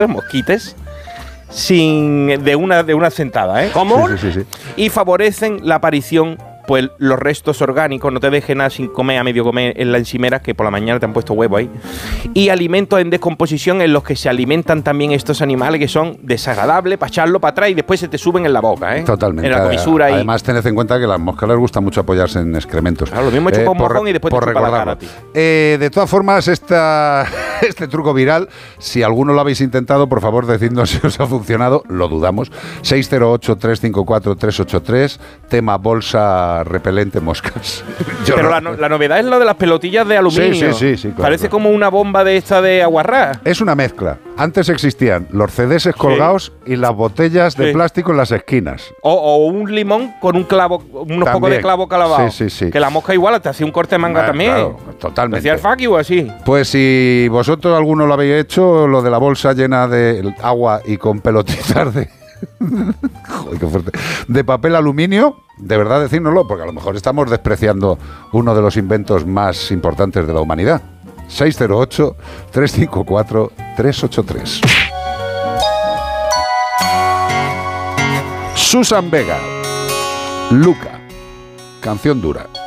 mosquites de una sentada, ¿eh? ¿Cómo? Sí. Y favorecen la aparición, pues, los restos orgánicos. No te dejes nada sin comer, a medio comer en la encimera, que por la mañana te han puesto huevo ahí. Y alimentos en descomposición en los que se alimentan también estos animales, que son desagradables para echarlo para atrás y después se te suben en la boca, ¿eh? Totalmente. En la comisura. Además, tened en cuenta que a las moscas les gusta mucho apoyarse en excrementos. Claro, lo mismo he chupado un mojón y después te chupa la cara a ti. De todas formas, este truco viral, si alguno lo habéis intentado, por favor, decidnos si os ha funcionado. Lo dudamos. 608-354-383, tema bolsa repelente moscas. Pero la novedad es lo de las pelotillas de aluminio. Sí, claro. Parece como una bomba de esta de aguarrá. Es una mezcla. Antes existían los CDs colgados y las botellas de plástico en las esquinas. O un limón con un clavo, unos pocos de clavo calabao. Sí. Que la mosca igual te hacía un corte de manga también. Claro, totalmente. Decía el fuck you así. Pues si vosotros alguno lo habéis hecho, lo de la bolsa llena de agua y con pelotitas de... Joder, qué fuerte. De papel aluminio, de verdad decírnoslo, porque a lo mejor estamos despreciando uno de los inventos más importantes de la humanidad. 608-354-383. Susan Vega, Luca, canción dura.